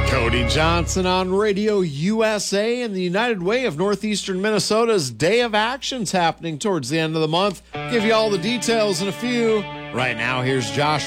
Cody Johnson on Radio USA, and the United Way of Northeastern Minnesota's Day of Action's happening towards the end of the month. Give you all the details in a few. Right now, here's Josh